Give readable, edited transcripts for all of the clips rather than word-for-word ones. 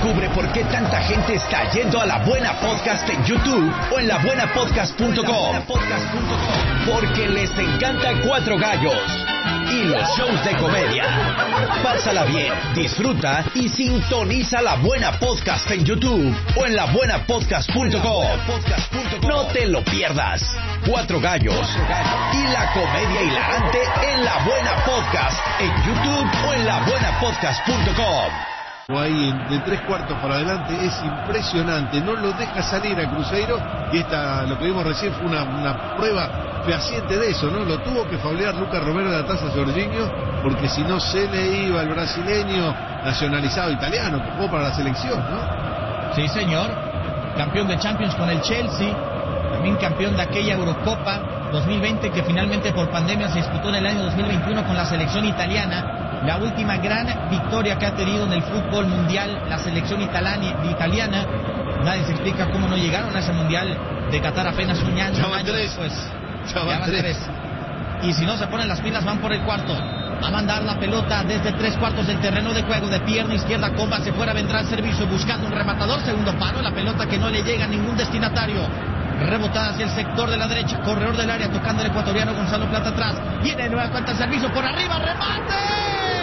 Descubre por qué tanta gente está yendo a La Buena Podcast en YouTube o en labuenapodcast.com. Porque les encanta Cuatro Gallos y los shows de comedia. Pásala bien, disfruta y sintoniza La Buena Podcast en YouTube o en labuenapodcast.com. No te lo pierdas. Cuatro Gallos y la comedia hilarante en La Buena Podcast en YouTube o en labuenapodcast.com. Ahí de 3/4 para adelante es impresionante, no lo deja salir a Cruzeiro, y lo que vimos recién fue una prueba fehaciente de eso, ¿no? Lo tuvo que faulear Lucas Romero de la taza a Jorginho, porque si no se le iba el brasileño nacionalizado italiano que jugó para la selección, ¿no? Sí, señor, campeón de Champions con el Chelsea, también campeón de aquella Eurocopa 2020 que finalmente por pandemia se disputó en el año 2021 con la selección italiana. La última gran victoria que ha tenido en el fútbol mundial la selección italiana. Nadie se explica cómo no llegaron a ese mundial de Qatar apenas un año después. Ya van tres. Y si no se ponen las pilas van por el cuarto. A mandar la pelota desde 3/4 del terreno de juego, de pierna izquierda, comba hacia fuera, vendrá el servicio buscando un rematador, segundo palo, la pelota que no le llega a ningún destinatario. Rebotada hacia el sector de la derecha, corredor del área, tocando el ecuatoriano Gonzalo Plata atrás. Viene de nueva cuenta el servicio por arriba, remate.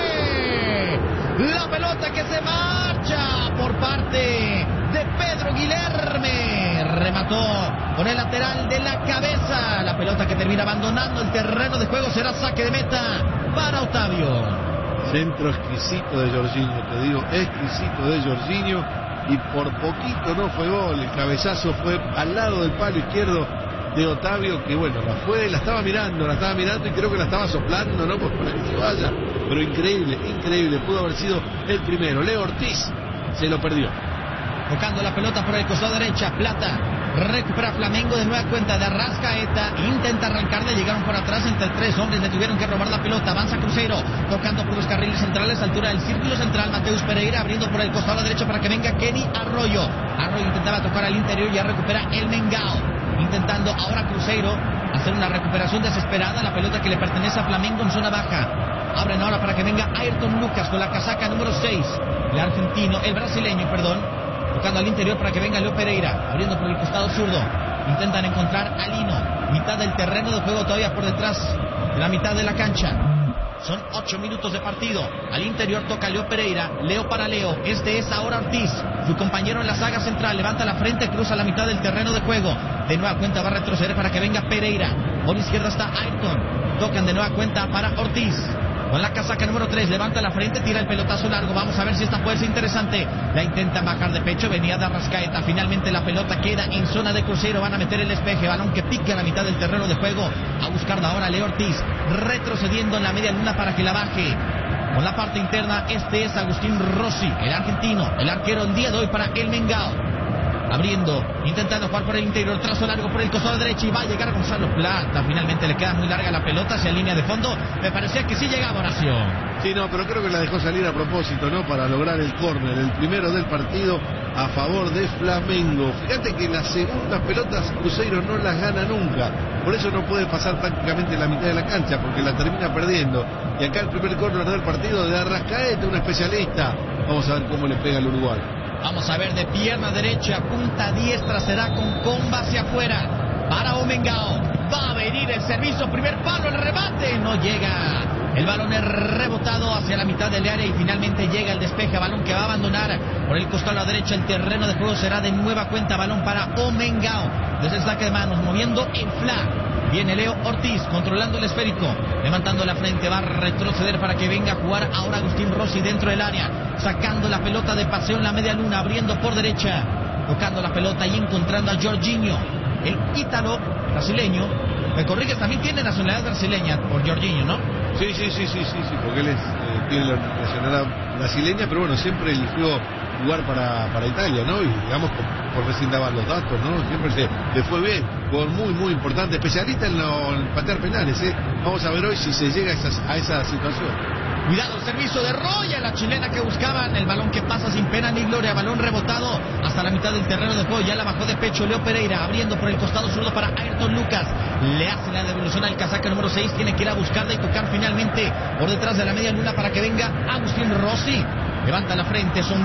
La pelota que se marcha por parte de Pedro Guilherme. Remató con el lateral de la cabeza. La pelota que termina abandonando el terreno de juego será saque de meta para Otavio. Centro exquisito de Jorginho, te digo, exquisito de Jorginho. Y por poquito no fue gol, el cabezazo fue al lado del palo izquierdo de Otavio, que bueno, la estaba mirando y creo que la estaba soplando, ¿no? Pues para que se vaya, pero increíble, pudo haber sido el primero. Leo Ortiz se lo perdió. Tocando la pelota por el costado derecha, Plata, recupera Flamengo de nueva cuenta de Arrascaeta, intenta arrancarle, llegaron por atrás entre tres hombres, le tuvieron que robar la pelota, avanza Cruzeiro, tocando por los carriles centrales, altura del círculo central, Mateus Pereira abriendo por el costado derecho para que venga Kenny Arroyo. Arroyo intentaba tocar al interior, ya recupera el Mengao, intentando ahora Cruzeiro hacer una recuperación desesperada, la pelota que le pertenece a Flamengo en zona baja. Abren ahora para que venga Ayrton Lucas con la casaca número 6, el brasileño, tocando al interior para que venga Leo Pereira, abriendo por el costado zurdo. Intentan encontrar a Lino, mitad del terreno de juego todavía por detrás de la mitad de la cancha. Son 8 minutos de partido. Al interior toca Leo Pereira, Leo para Leo, este es ahora Ortiz, su compañero en la saga central, levanta la frente, cruza la mitad del terreno de juego. De nueva cuenta va a retroceder para que venga Pereira. Por izquierda está Ayrton, tocan de nueva cuenta para Ortiz. Con la casaca número 3, levanta la frente, tira el pelotazo largo, vamos a ver si esta puede ser interesante. La intenta bajar de pecho, venía de Arrascaeta, finalmente la pelota queda en zona de Cruzeiro, van a meter el despeje, balón que pica a la mitad del terreno de juego, a buscarla ahora Leo Ortiz, retrocediendo en la media luna para que la baje. Con la parte interna, este es Agustín Rossi, el argentino, el arquero el día de hoy para el Mengao. Abriendo, intentando jugar por el interior, trazo largo por el costado derecho y va a llegar Gonzalo Plata. Finalmente le queda muy larga la pelota hacia línea de fondo. Me parecía que sí llegaba, Horacio. Sí, no, pero creo que la dejó salir a propósito, ¿no? Para lograr el córner, el primero del partido a favor de Flamengo. Fíjate que las segundas pelotas Cruzeiro no las gana nunca. Por eso no puede pasar prácticamente la mitad de la cancha, porque la termina perdiendo. Y acá el primer córner del partido de Arrascaeta, un especialista. Vamos a ver cómo le pega el uruguayo. Vamos a ver de pierna derecha, punta diestra, será con comba hacia afuera para Mengao. Va a venir el servicio, primer palo, el remate, no llega. El balón es rebotado hacia la mitad del área y finalmente llega el despeje, balón que va a abandonar por el costado a la derecha. El terreno de juego será de nueva cuenta balón para Mengao. Desde el saque de manos, moviendo en fla. Viene Leo Ortiz, controlando el esférico, levantando la frente, va a retroceder para que venga a jugar ahora Agustín Rossi dentro del área, sacando la pelota de paseo en la media luna, abriendo por derecha, tocando la pelota y encontrando a Jorginho, el ítalo brasileño. Me corriges, también tiene nacionalidad brasileña por Jorginho, ¿no? Sí, porque él tiene la nacionalidad brasileña, pero bueno, siempre eligió jugar para Italia, ¿no? Y digamos, por recién daban los datos, ¿no? Siempre le fue bien, jugador muy importante, especialista en patear penales, ¿eh? Vamos a ver hoy si se llega a esa situación. Cuidado, el servicio de Roya, la chilena que buscaban, el balón que pasa sin pena ni gloria, balón rebotado hasta la mitad del terreno de juego, ya la bajó de pecho Leo Pereira, abriendo por el costado zurdo para Ayrton Lucas, le hace la devolución al casaca número 6, tiene que ir a buscarla y tocar finalmente por detrás de la media luna para que venga Agustín Rossi, levanta la frente, son